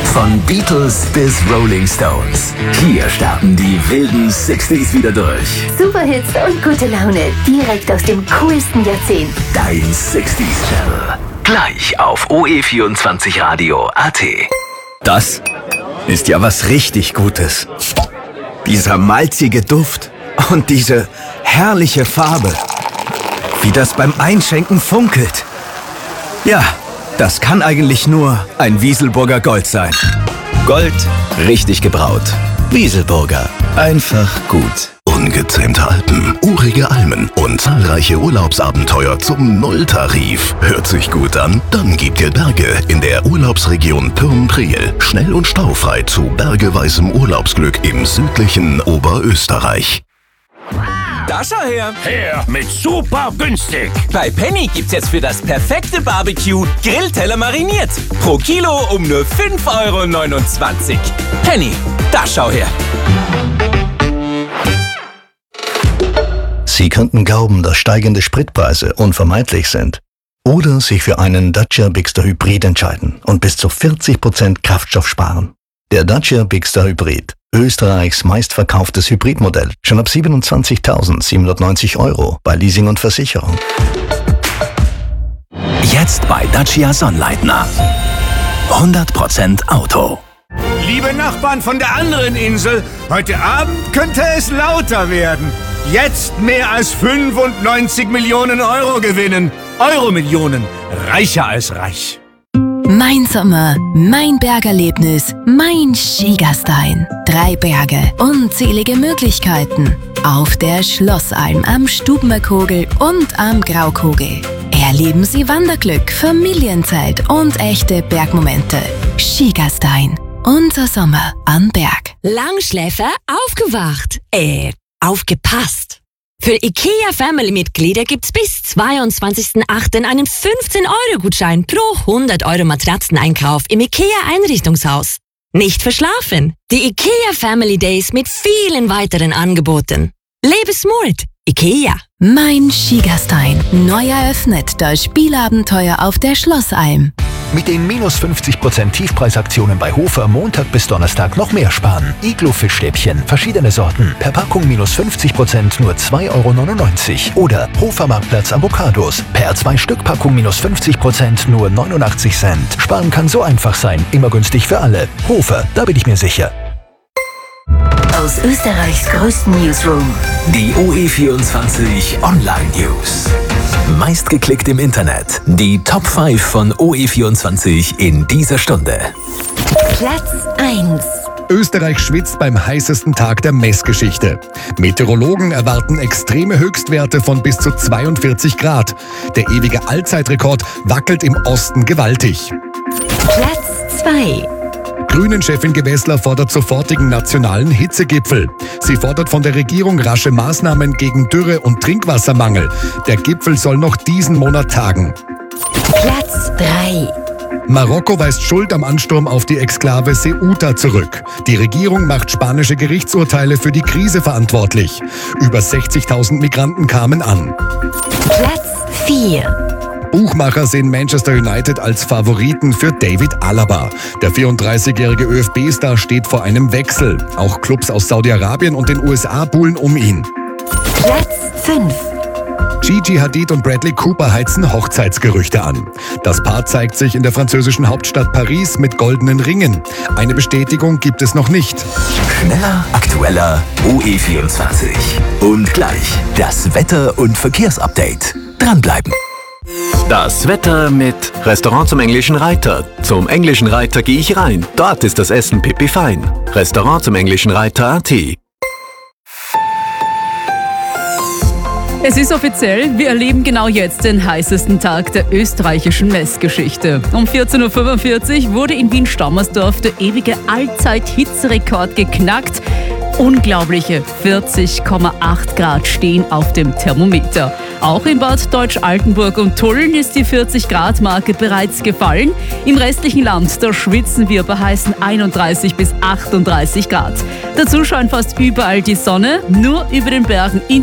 Von Beatles bis Rolling Stones. Hier starten die wilden 60s wieder durch. Superhits und gute Laune direkt aus dem coolsten Jahrzehnt. Dein 60s Channel. Gleich auf OE24radio.at. Das ist ja was richtig Gutes. Dieser malzige Duft und diese herrliche Farbe. Wie das beim Einschenken funkelt. Ja, das kann eigentlich nur ein Wieselburger Gold sein. Gold, richtig gebraut. Wieselburger, einfach gut. Ungezähmte Alpen, urige Almen und zahlreiche Urlaubsabenteuer zum Nulltarif. Hört sich gut an? Dann gibt ihr Berge in der Urlaubsregion Pirn-Priel. Schnell und staufrei zu bergeweisem Urlaubsglück im südlichen Oberösterreich. Da schau her! Her mit super günstig! Bei Penny gibt's jetzt für das perfekte Barbecue Grillteller mariniert. Pro Kilo um nur 5,29 €. Penny, da schau her! Sie könnten glauben, dass steigende Spritpreise unvermeidlich sind. Oder sich für einen Dacia Bigster Hybrid entscheiden und bis zu 40% Kraftstoff sparen. Der Dacia Bigster Hybrid, Österreichs meistverkauftes Hybridmodell, schon ab 27.790 € bei Leasing und Versicherung. Jetzt bei Dacia Sonnleitner. 100% Auto. Liebe Nachbarn von der anderen Insel, heute Abend könnte es lauter werden. Jetzt mehr als 95 Millionen € gewinnen. Euro-Millionen. Reicher als reich. Mein Sommer, mein Bergerlebnis, mein Schiegerstein. 3 Berge, unzählige Möglichkeiten. Auf der Schlossalm am Stubenmerkogel und am Graukogel. Erleben Sie Wanderglück, Familienzeit und echte Bergmomente. Schiegerstein. Unser Sommer am Berg. Langschläfer aufgewacht. Aufgepasst. Für IKEA-Family-Mitglieder gibt's bis 22.08. einen 15-€ Gutschein pro 100 € Matratzeneinkauf im IKEA-Einrichtungshaus. Nicht verschlafen. Die IKEA Family Days mit vielen weiteren Angeboten. Lebe smart. IKEA. Mein Schiegerstein. Neu eröffnet das Spielabenteuer auf der Schlossalm. Mit den minus 50% Tiefpreisaktionen bei Hofer Montag bis Donnerstag noch mehr sparen. Iglo-Fischstäbchen, verschiedene Sorten, per Packung minus 50% nur 2,99 € Oder Hofer Marktplatz Avocados, per 2-Stück-Packung minus 50% nur 89 Cent. Sparen kann so einfach sein, immer günstig für alle. Hofer, da bin ich mir sicher. Aus Österreichs größten Newsroom. Die OE24 Online News. Meistgeklickt im Internet. Die Top 5 von OE24 in dieser Stunde. Platz 1. Österreich schwitzt beim heißesten Tag der Messgeschichte. Meteorologen erwarten extreme Höchstwerte von bis zu 42 Grad. Der ewige Allzeitrekord wackelt im Osten gewaltig. Platz 2. Grünen-Chefin Gewessler fordert sofortigen nationalen Hitzegipfel. Sie fordert von der Regierung rasche Maßnahmen gegen Dürre und Trinkwassermangel. Der Gipfel soll noch diesen Monat tagen. Platz 3. Marokko weist Schuld am Ansturm auf die Exklave Ceuta zurück. Die Regierung macht spanische Gerichtsurteile für die Krise verantwortlich. Über 60.000 Migranten kamen an. Platz 4. Buchmacher sehen Manchester United als Favoriten für David Alaba. Der 34-jährige ÖFB-Star steht vor einem Wechsel. Auch Clubs aus Saudi-Arabien und den USA buhlen um ihn. Platz 5. Gigi Hadid und Bradley Cooper heizen Hochzeitsgerüchte an. Das Paar zeigt sich in der französischen Hauptstadt Paris mit goldenen Ringen. Eine Bestätigung gibt es noch nicht. Schneller, aktueller, OE24. Und gleich das Wetter- und Verkehrsupdate. Dranbleiben. Das Wetter mit Restaurant zum Englischen Reiter. Zum Englischen Reiter gehe ich rein. Dort ist das Essen pipifein. Restaurant zum Englischen Reiter.at. Es ist offiziell, wir erleben genau jetzt den heißesten Tag der österreichischen Messgeschichte. Um 14:45 Uhr wurde in Wien-Staumersdorf der ewige Allzeit-Hitzerekord geknackt. Unglaubliche 40,8 Grad stehen auf dem Thermometer. Auch in Bad Deutsch-Altenburg und Tulln ist die 40-Grad-Marke bereits gefallen. Im restlichen Land, da schwitzen wir bei heißen 31 bis 38 Grad. Dazu scheint fast überall die Sonne, nur über den Bergen in